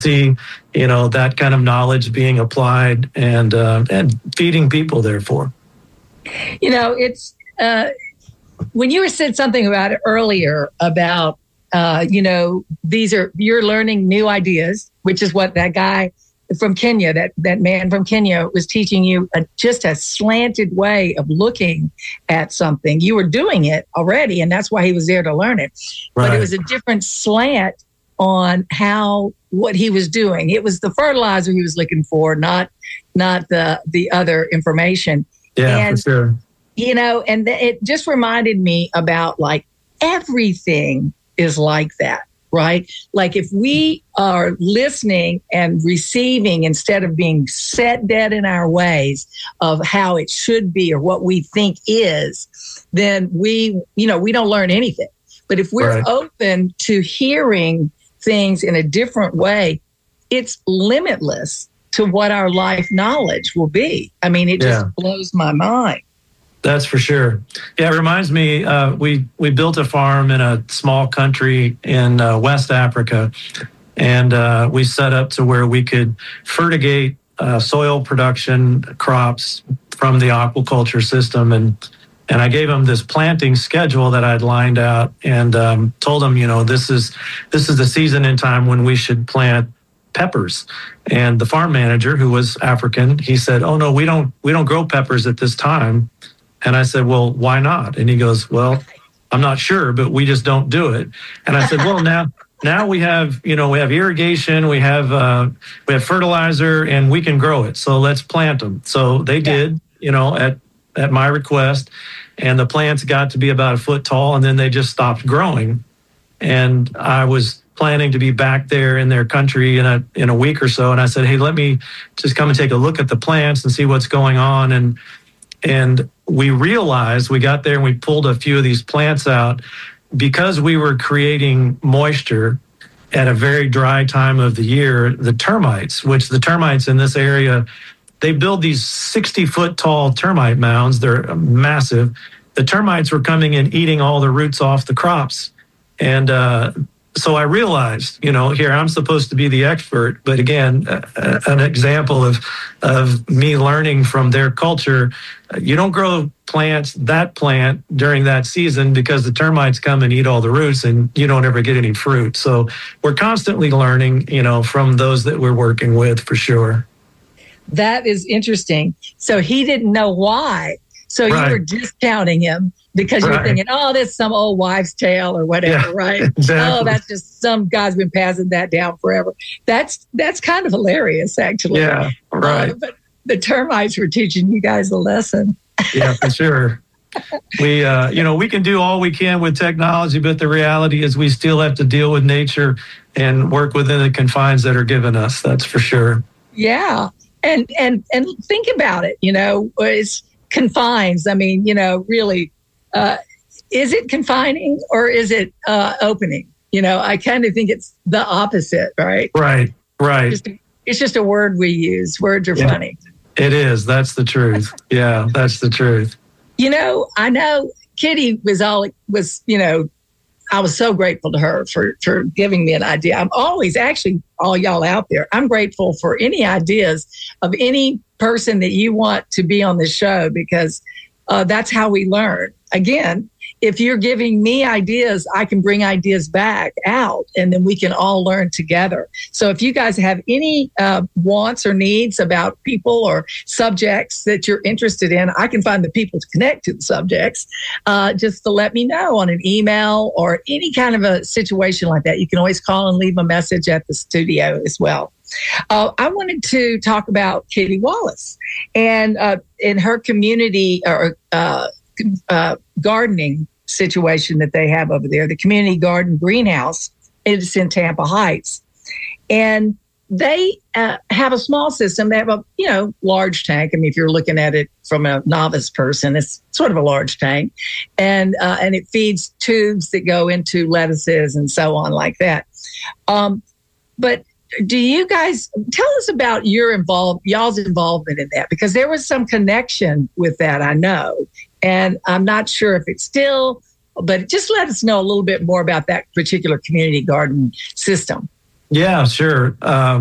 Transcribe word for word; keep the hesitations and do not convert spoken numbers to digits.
see, you know, that kind of knowledge being applied and uh, and feeding people, therefore. You know, it's uh, when you said something about it earlier about, uh, you know, these are, you're learning new ideas, which is what that guy from Kenya, that, that man from Kenya was teaching you a, just a slanted way of looking at something. You were doing it already, and that's why he was there to learn it. Right. But it was a different slant on how, what he was doing. It was the fertilizer he was looking for, not, not the, the other information. Yeah, and, for sure. You know, and th- it just reminded me about like everything is like that. Right? Like if we are listening and receiving instead of being set dead in our ways of how it should be or what we think is, then we, you know, we don't learn anything. But if we're right. open to hearing things in a different way, it's limitless to what our life knowledge will be. I mean, it just yeah. blows my mind. That's for sure. Yeah, it reminds me, uh, we, we built a farm in a small country in uh, West Africa, and uh, we set up to where we could fertigate uh, soil production crops from the aquaculture system. And and I gave them this planting schedule that I'd lined out and um, told them, you know, this is this is the season and time when we should plant peppers. And the farm manager, who was African, he said, oh, no, we don't we don't grow peppers at this time. And I said, well, why not? And he goes, well, I'm not sure, but we just don't do it. And I said, well, now now we have, you know, we have irrigation, we have uh, we have fertilizer, and we can grow it. So let's plant them. So they did, you know, at, at my request. And the plants got to be about a foot tall, and then they just stopped growing. And I was planning to be back there in their country in a in a week or so. And I said, hey, let me just come and take a look at the plants and see what's going on. And And we realized, we got there and we pulled a few of these plants out because we were creating moisture at a very dry time of the year. The termites, which the termites in this area, they build these sixty foot tall termite mounds. They're massive. The termites were coming and eating all the roots off the crops. And uh, so I realized, you know, here I'm supposed to be the expert, but again, uh, an example of of me learning from their culture. You don't grow plants, that plant during that season because the termites come and eat all the roots and you don't ever get any fruit. So we're constantly learning, you know, from those that we're working with, for sure. That is interesting. So he didn't know why. So right. you were discounting him because you're right. thinking, oh, that's some old wives' tale or whatever, yeah, right? Exactly. Oh, that's just some guy's been passing that down forever. That's that's kind of hilarious, actually. Yeah, right. Uh, but the termites were teaching you guys a lesson. Yeah, for sure. We, uh, you know, we can do all we can with technology, but the reality is we still have to deal with nature and work within the confines that are given us. That's for sure. Yeah, and and and think about it. You know, it's confines. I mean, you know, really, uh, is it confining or is it uh, opening? You know, I kind of think it's the opposite, right? Right, right. It's just a, it's just a word we use. Words are yeah, funny. It is. That's the truth. Yeah, that's the truth. You know, I know Kitty was all was, you know, I was so grateful to her for, for giving me an idea. I'm always, actually, all y'all out there, I'm grateful for any ideas of any person that you want to be on the show because uh, that's how we learn. Again, if you're giving me ideas, I can bring ideas back out and then we can all learn together. So if you guys have any uh, wants or needs about people or subjects that you're interested in, I can find the people to connect to the subjects uh, just to let me know on an email or any kind of a situation like that. You can always call and leave a message at the studio as well. Uh, I wanted to talk about Kitty Wallace and uh, in her community or uh, uh, gardening situation that they have over there, the community garden greenhouse. It's in Tampa Heights. And they uh, have a small system. They have a, you know, large tank. I mean, if you're looking at it from a novice person, it's sort of a large tank. And uh, and it feeds tubes that go into lettuces and so on like that. Um, but do you guys tell us about your involved, y'all's involvement in that? Because there was some connection with that, I know. And I'm not sure if it's still, but just let us know a little bit more about that particular community garden system. Yeah, sure. Um,